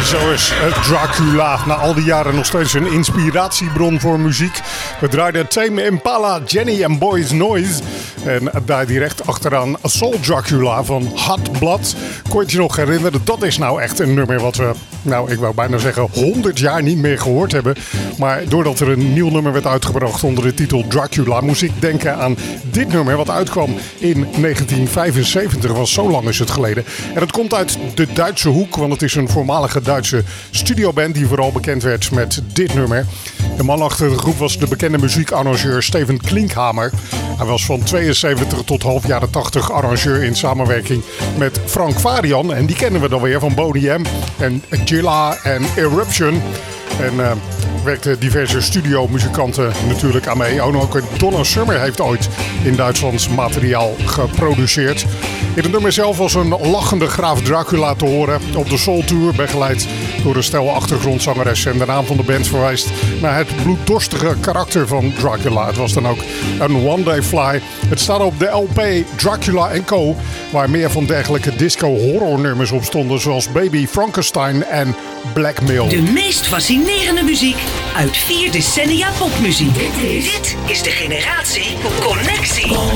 Zo is Dracula na al die jaren nog steeds een inspiratiebron voor muziek. We draaiden Tame Impala, Jenny and Boys Noise. En daar direct achteraan Soul Dracula van Hot Blood. Kon je je nog herinneren? Dat is nou echt een nummer wat we, nou ik wou bijna zeggen 100 jaar niet meer gehoord hebben. Maar doordat er een nieuw nummer werd uitgebracht onder de titel Dracula, moest ik denken aan dit nummer wat uitkwam in 1975. Was zo lang is het geleden. En het komt uit de Duitse hoek, want het is een voormalige Duitse studioband die vooral bekend werd met dit nummer. De man achter de groep was de bekende muziekarrangeur Steven Klinkhamer. Hij was van 72 tot half jaren 80 arrangeur in samenwerking met Frank Farian. En die kennen we dan weer van Boney M en Gilla en Eruption. En werkten diverse studiomuzikanten natuurlijk aan mee. Ook Donna Summer heeft ooit in Duitsland materiaal geproduceerd. In het nummer zelf was een lachende graaf Dracula te horen op de Soul Tour, begeleid door een stel achtergrondzangeres. En de naam van de band verwijst naar het bloeddorstige karakter van Dracula. Het was dan ook een One Day Fly. Het staat op de LP Dracula & Co, waar meer van dergelijke disco-horrornummers op stonden, zoals Baby Frankenstein en Blackmail. De meest fascinerende muziek uit 4 decennia popmuziek. Dit is de generatie Connectie.